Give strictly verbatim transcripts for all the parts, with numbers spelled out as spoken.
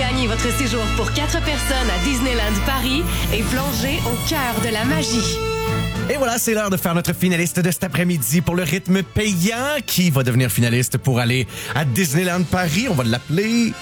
Gagnez votre séjour pour quatre personnes à Disneyland Paris et plongez au cœur de la magie. Et voilà, c'est l'heure de faire notre finaliste de cet après-midi pour le rythme payant. Qui va devenir finaliste pour aller à Disneyland Paris? On va l'appeler...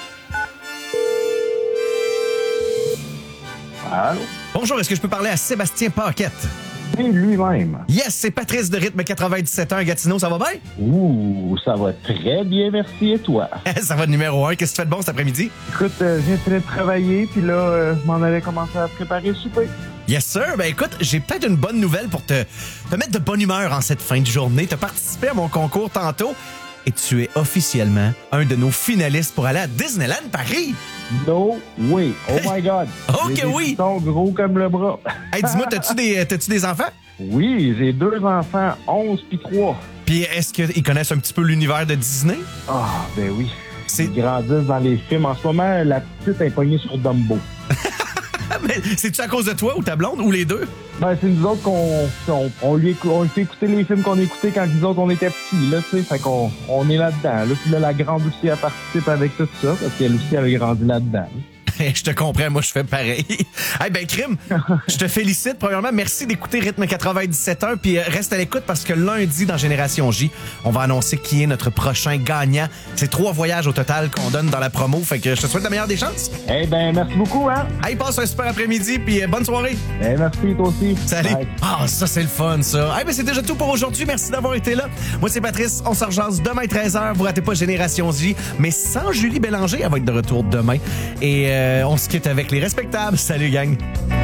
Allô? Bonjour, est-ce que je peux parler à Sébastien Paquette? C'est lui-même. Yes, c'est Patrice de Rythme quatre-vingt-dix-sept ans, Gatineau, ça va bien? Ouh, ça va très bien, merci. Et toi? Ça va numéro un. Qu'est-ce que tu fais de bon cet après-midi? Écoute, euh, je viens de travailler, puis là, euh, je m'en allais commencer à préparer le souper. Yes, sir. Ben écoute, j'ai peut-être une bonne nouvelle pour te, te mettre de bonne humeur en cette fin de journée. Tu as participé à mon concours tantôt et tu es officiellement un de nos finalistes pour aller à Disneyland Paris. No way. Oh my God. Ok, j'ai des oui. pitons gros comme le bras. Hey, dis-moi, t'as-tu des, t'as-tu des enfants? Oui, j'ai deux enfants, onze puis trois. Puis est-ce qu'ils connaissent un petit peu l'univers de Disney? Ah, ben oui. C'est- Ils grandissent dans les films. En ce moment, la petite est pognée sur Dumbo. Mais c'est-tu à cause de toi ou ta blonde ou les deux? Ben, c'est nous autres qu'on on, on lui, écou- on lui fait écouter les films qu'on écoutait quand nous autres, on était petits, là, tu sais. Fait qu'on on est là-dedans. Là, puis là, la grande aussi, elle participe avec tout ça, parce qu'elle aussi, elle a grandi là-dedans. Je te comprends, moi je fais pareil. Hey ben crime, je te félicite. Premièrement, merci d'écouter Rythme quatre-vingt-dix-sept heures, puis euh, reste à l'écoute parce que lundi dans Génération J, on va annoncer qui est notre prochain gagnant. C'est trois voyages au total qu'on donne dans la promo, fait que je te souhaite la meilleure des chances. Eh ben, merci beaucoup, hein? Hey, passe un super après-midi, puis euh, bonne soirée. Eh, merci, toi aussi. Salut. Bye. Ah, ça c'est le fun ça. Hey ben c'est déjà tout pour aujourd'hui. Merci d'avoir été là. Moi c'est Patrice, on se rejase demain treize heures. Vous ratez pas Génération J, mais sans Julie Bélanger, elle va être de retour demain. Et euh, on se quitte avec les respectables. Salut gang.